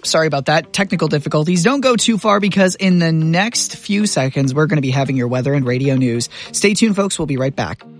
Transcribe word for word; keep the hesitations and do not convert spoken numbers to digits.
sorry about that. Technical difficulties. Don't go too far because in the next few seconds, we're going to be having your weather and radio news. Stay tuned, folks. We'll be right back.